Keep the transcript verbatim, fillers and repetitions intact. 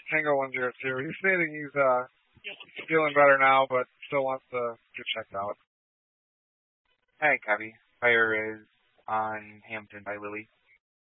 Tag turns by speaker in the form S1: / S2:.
S1: Tango one zero two. He's stating he's uh feeling better now, but still wants to get checked out.
S2: Hi, copy. Fire is on Hampton by Lily.